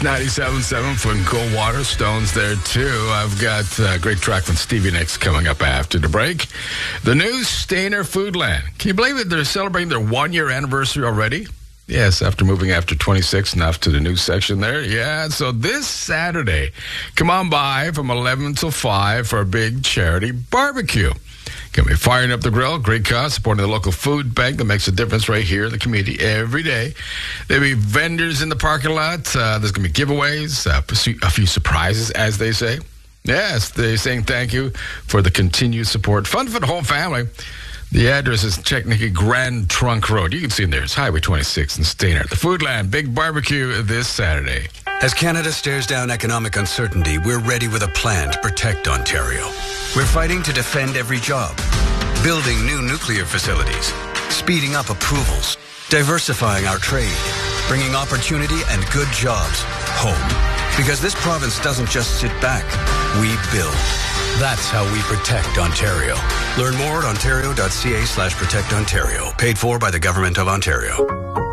It's 97.7 from Coldwater. Stone's there, too. I've got a great track from Stevie Nicks coming up after the break. The new Stainer Foodland. Can you believe it? They're celebrating their one-year anniversary already? Yes, after moving after 26 and off to the new section there. Yeah, so this Saturday, come on by from 11 till 5 for a big charity barbecue. Going to be firing up the grill, great cause, supporting the local food bank that makes a difference right here in the community every day. There'll be vendors in the parking lot. There's going to be giveaways, a few surprises, as they say. Yes, they're saying thank you for the continued support. Fun for the whole family. The address is technically Grand Trunk Road. You can see them there. It's Highway 26 in Stainer. The Foodland, big barbecue this Saturday. As Canada stares down economic uncertainty, we're ready with a plan to protect Ontario. We're fighting to defend every job, building new nuclear facilities, speeding up approvals, diversifying our trade, bringing opportunity and good jobs home. Because this province doesn't just sit back, we build. That's how we protect Ontario. Learn more at ontario.ca/protect Ontario. Paid for by the Government of Ontario.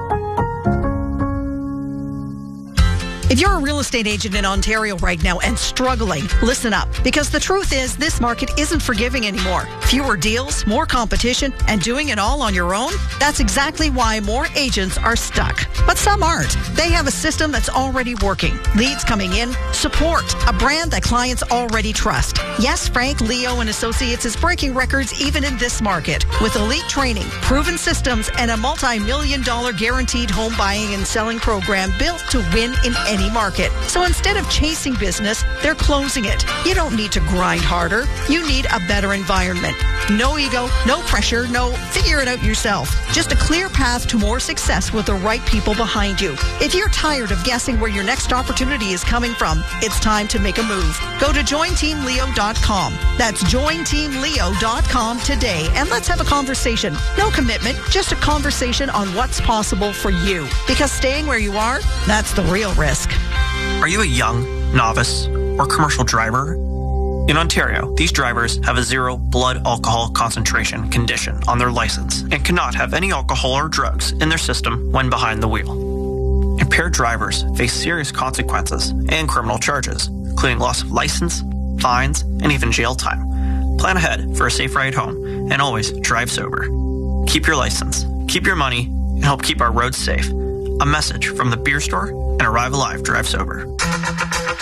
If you're a real estate agent in Ontario right now and struggling, listen up. Because the truth is, this market isn't forgiving anymore. Fewer deals, more competition, and doing it all on your own? That's exactly why more agents are stuck. But some aren't. They have a system that's already working. Leads coming in, support, a brand that clients already trust. Yes, Frank, Leo, and Associates is breaking records even in this market. With elite training, proven systems, and a multi-million-dollar guaranteed home buying and selling program built to win in any market. So instead of chasing business, they're closing it. You don't need to grind harder. You need a better environment. No ego, no pressure, no figure it out yourself. Just a clear path to more success with the right people behind you. If you're tired of guessing where your next opportunity is coming from, it's time to make a move. Go to jointeamleo.com. That's jointeamleo.com today, and let's have a conversation. No commitment, just a conversation on what's possible for you. Because staying where you are, that's the real risk. Are you a young, novice, or commercial driver? In Ontario, these drivers have a 0 blood alcohol concentration condition on their license and cannot have any alcohol or drugs in their system when behind the wheel. Impaired drivers face serious consequences and criminal charges, including loss of license, fines, and even jail time. Plan ahead for a safe ride home and always drive sober. Keep your license, keep your money, and help keep our roads safe. A message from the Beer Store and Arrive Alive Drive Sober.